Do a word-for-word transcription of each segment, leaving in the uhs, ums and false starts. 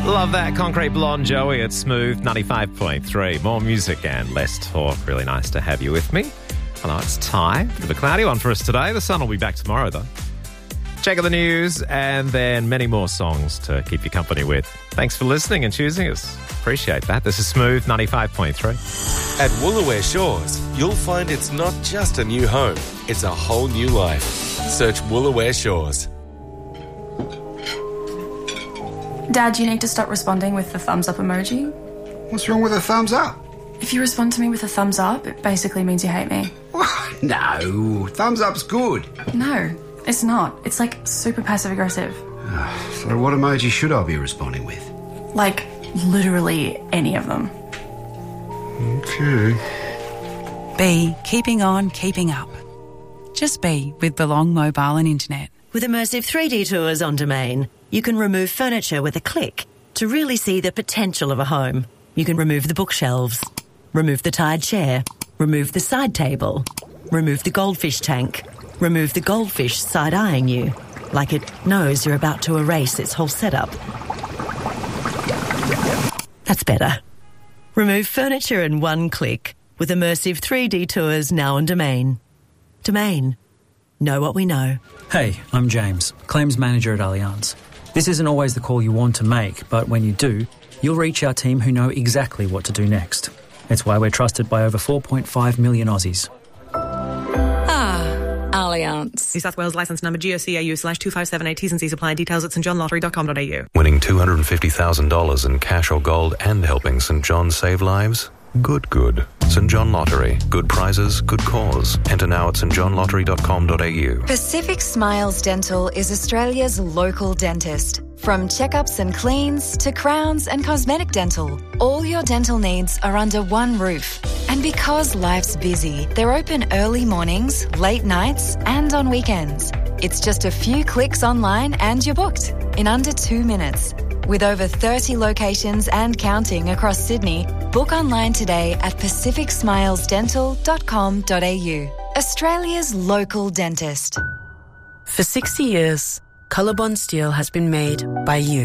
Love that. Concrete Blonde, Joey at Smooth ninety-five point three. More music and less talk. Really nice to have you with me. I know it's Ty. Bit of a cloudy one for us today. The sun will be back tomorrow, though. Check out the news and then many more songs to keep you company with. Thanks for listening and choosing us. Appreciate that. This is Smooth ninety-five point three. At Woolooware Shores, you'll find it's not just a new home, it's a whole new life. Search Woolooware Shores. Dad, you need to stop responding with the thumbs up emoji. What's wrong with a thumbs up? If you respond to me with a thumbs up, it basically means you hate me. No, thumbs up's good. No, it's not. It's like super passive aggressive. So what emoji should I be responding with? Like, literally any of them. Okay. B, keeping on, keeping up. Just be with Belong Mobile and Internet. With immersive three D tours on Domain, you can remove furniture with a click to really see the potential of a home. You can remove the bookshelves, remove the tired chair, remove the side table, remove the goldfish tank, remove the goldfish side-eyeing you, like it knows you're about to erase its whole setup. That's better. Remove furniture in one click with immersive three D tours now on Domain. Domain. Know what we know. Hey, I'm James, Claims Manager at Allianz. This isn't always the call you want to make, but when you do, you'll reach our team who know exactly what to do next. It's why we're trusted by over four point five million Aussies. Ah, Allianz. New South Wales licence number G O C A U slash two five seven eight. T's and C's apply. Details at st john lottery dot com dot a u. Winning two hundred fifty thousand dollars in cash or gold and helping St John save lives? Good, good. St John Lottery. Good prizes, good cause. Enter now at st john lottery dot com dot a u. Pacific Smiles Dental is Australia's local dentist. From checkups and cleans to crowns and cosmetic dental, all your dental needs are under one roof. And because life's busy, they're open early mornings, late nights, and on weekends. It's just a few clicks online and you're booked in under two minutes. With over thirty locations and counting across Sydney, book online today at pacific smiles dental dot com dot a u. Australia's local dentist. For sixty years, Colorbond Steel has been made by you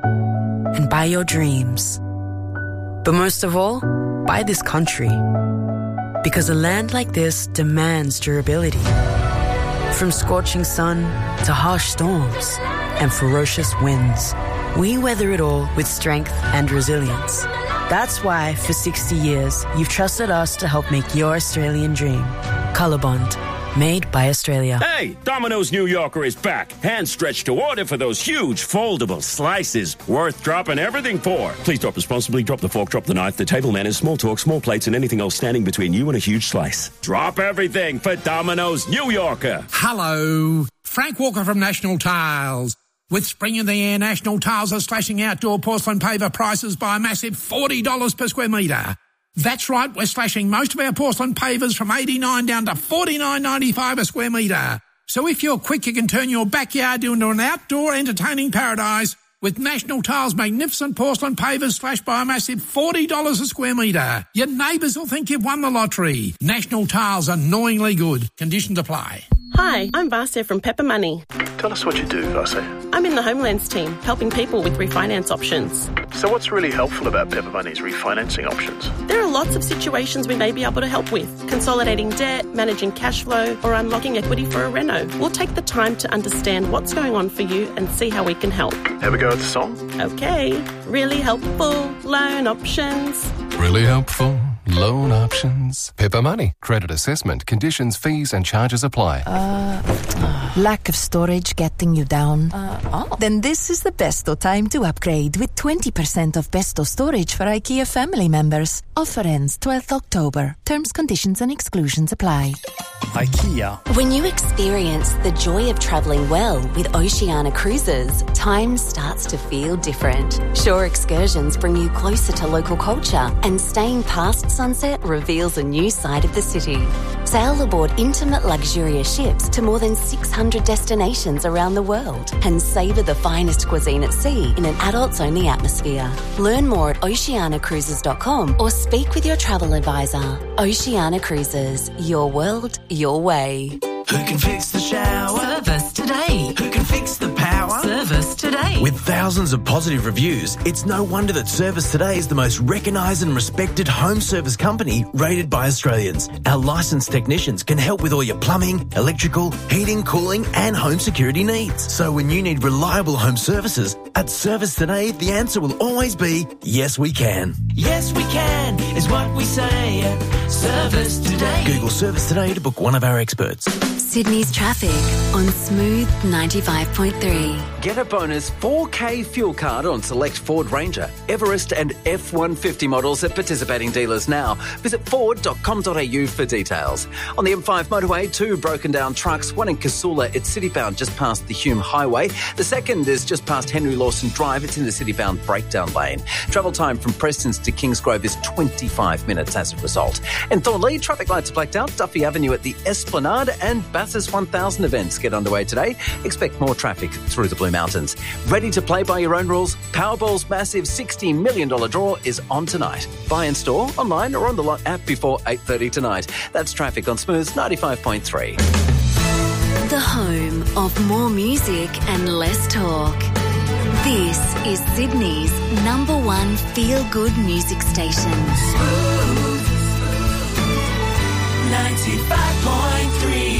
and by your dreams. But most of all, by this country. Because a land like this demands durability. From scorching sun to harsh storms and ferocious winds, we weather it all with strength and resilience. That's why, for sixty years, you've trusted us to help make your Australian dream. Colorbond, made by Australia. Hey, Domino's New Yorker is back. Hand stretched to order for those huge foldable slices. Worth dropping everything for. Please drop responsibly. Drop the fork, drop the knife. The table manners, small talk, small plates, and anything else standing between you and a huge slice. Drop everything for Domino's New Yorker. Hello. Frank Walker from National Tiles. With spring in the air, National Tiles are slashing outdoor porcelain paver prices by a massive forty dollars per square metre. That's right, we're slashing most of our porcelain pavers from eighty-nine dollars down to forty-nine ninety-five a square metre. So if you're quick, you can turn your backyard into an outdoor entertaining paradise with National Tiles' magnificent porcelain pavers slashed by a massive forty dollars a square metre. Your neighbours will think you've won the lottery. National Tiles, annoyingly good. Conditions apply. Hi, I'm Vasya from Pepper Money. Tell us what you do, Vasya. I'm in the Homelands team, helping people with refinance options. So what's really helpful about Pepper Money's refinancing options? There are lots of situations we may be able to help with. Consolidating debt, managing cash flow, or unlocking equity for a reno. We'll take the time to understand what's going on for you and see how we can help. Have a go at the song? Okay. Really helpful loan options. Really helpful loan options. Pepper Money. Credit assessment. Conditions, fees and charges apply. Uh, uh, lack of storage getting you down? Uh, oh. Then this is the besto time to upgrade with twenty percent off besto storage for IKEA family members. Offer ends twelfth October. Terms, conditions and exclusions apply. IKEA. When you experience the joy of travelling well with Oceania Cruises, time starts to feel different. Shore excursions bring you closer to local culture, and staying past sunset reveals a new side of the city. Sail aboard intimate luxurious ships to more than six hundred destinations around the world and savour the finest cuisine at sea in an adults-only atmosphere. Learn more at oceania cruises dot com or speak with your travel advisor. Oceania Cruises, your world, your way. Who can fix the shower? Service Today. Who can fix the power? Service Today. With thousands of positive reviews, it's no wonder that Service Today is the most recognised and respected home service company rated by Australians. Our licensed technicians can help with all your plumbing, electrical, heating, cooling and home security needs. So when you need reliable home services, at Service Today, the answer will always be, yes, we can. Yes, we can, is what we say at Service Today. Google Service Today to book one of our experts. Sydney's traffic on Smooth ninety-five point three. Get a bonus four K fuel card on select Ford Ranger, Everest and F one fifty models at participating dealers now. Visit ford dot com dot a u for details. On the M five motorway, two broken down trucks, one in Casula, it's city-bound just past the Hume Highway. The second is just past Henry Lawson Drive, it's in the city-bound breakdown lane. Travel time from Prestons to Kingsgrove is twenty-five minutes as a result. And Thornley, traffic lights are blacked out, Duffy Avenue at the Esplanade and Bathurst one thousand events get underway today. Expect more traffic through the Blue Mountains. Ready to play by your own rules? Powerball's massive sixty million dollars draw is on tonight. Buy in store, online or on the Lot app before eight thirty tonight. That's traffic on Smooth ninety-five point three. The home of more music and less talk. This is Sydney's number one feel-good music station. Smooth ninety-five point three.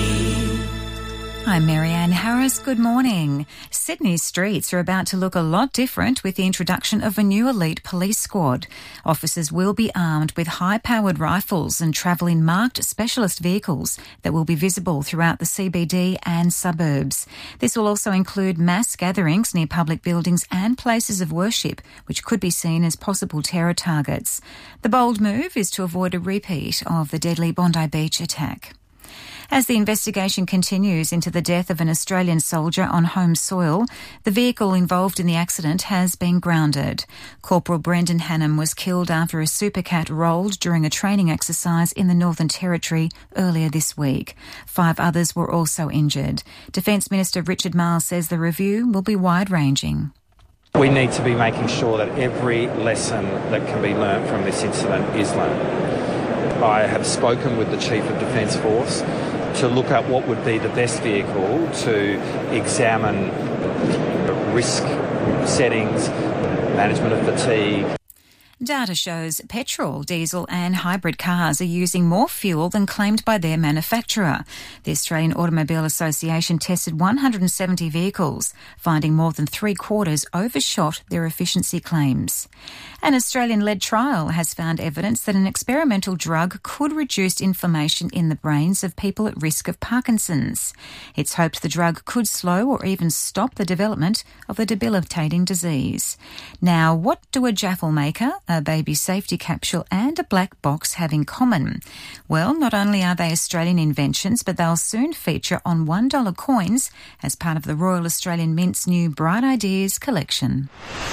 I'm Marianne Harris. Good morning. Sydney's streets are about to look a lot different with the introduction of a new elite police squad. Officers will be armed with high-powered rifles and travel in marked specialist vehicles that will be visible throughout the C B D and suburbs. This will also include mass gatherings near public buildings and places of worship, which could be seen as possible terror targets. The bold move is to avoid a repeat of the deadly Bondi Beach attack. As the investigation continues into the death of an Australian soldier on home soil, the vehicle involved in the accident has been grounded. Corporal Brendan Hannam was killed after a Supercat rolled during a training exercise in the Northern Territory earlier this week. Five others were also injured. Defence Minister Richard Marles says the review will be wide-ranging. We need to be making sure that every lesson that can be learnt from this incident is learnt. I have spoken with the Chief of Defence Force to look at what would be the best vehicle to examine risk settings, management of fatigue. Data shows petrol, diesel and hybrid cars are using more fuel than claimed by their manufacturer. The Australian Automobile Association tested one hundred seventy vehicles, finding more than three quarters overshot their efficiency claims. An Australian-led trial has found evidence that an experimental drug could reduce inflammation in the brains of people at risk of Parkinson's. It's hoped the drug could slow or even stop the development of the debilitating disease. Now, what do a Jaffle maker, a baby safety capsule and a black box have in common? Well, not only are they Australian inventions, but they'll soon feature on one dollar coins as part of the Royal Australian Mint's new Bright Ideas collection.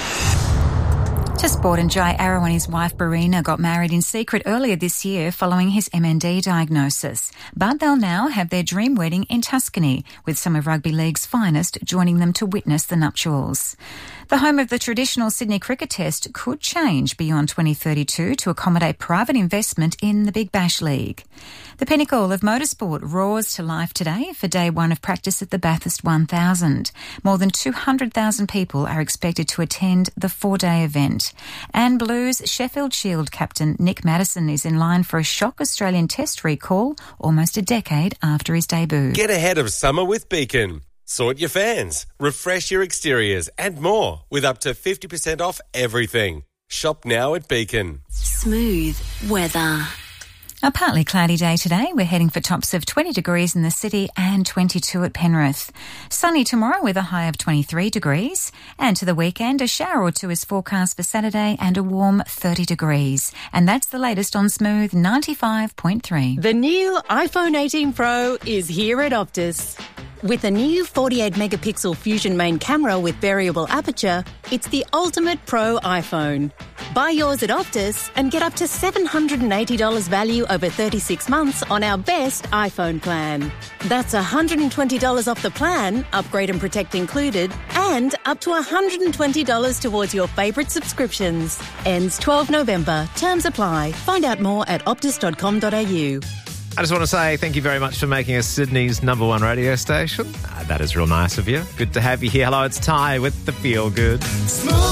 To sport, and Jai Arrow and his wife Barina got married in secret earlier this year following his M N D diagnosis. But they'll now have their dream wedding in Tuscany, with some of rugby league's finest joining them to witness the nuptials. The home of the traditional Sydney Cricket Test could change beyond twenty thirty-two to accommodate private investment in the Big Bash League. The pinnacle of motorsport roars to life today for day one of practice at the Bathurst one thousand. More than two hundred thousand people are expected to attend the four-day event. And Blues Sheffield Shield captain Nick Maddison is in line for a shock Australian Test recall almost a decade after his debut. Get ahead of summer with Beacon. Sort your fans, refresh your exteriors and more with up to fifty percent off everything. Shop now at Beacon. Smooth weather. A partly cloudy day today. We're heading for tops of twenty degrees in the city and twenty-two at Penrith. Sunny tomorrow with a high of twenty-three degrees. And to the weekend, a shower or two is forecast for Saturday and a warm thirty degrees. And that's the latest on Smooth ninety-five point three. The new iPhone eighteen Pro is here at Optus. With a new forty-eight megapixel Fusion main camera with variable aperture, it's the ultimate pro iPhone. Buy yours at Optus and get up to seven hundred eighty dollars value over thirty-six months on our best iPhone plan. That's one hundred twenty dollars off the plan, upgrade and protect included, and up to one hundred twenty dollars towards your favourite subscriptions. Ends twelfth of November. Terms apply. Find out more at optus dot com dot a u. I just want to say thank you very much for making us Sydney's number one radio station. Uh, that is real nice of you. Good to have you here. Hello, it's Ty with the Feel Good. Smooth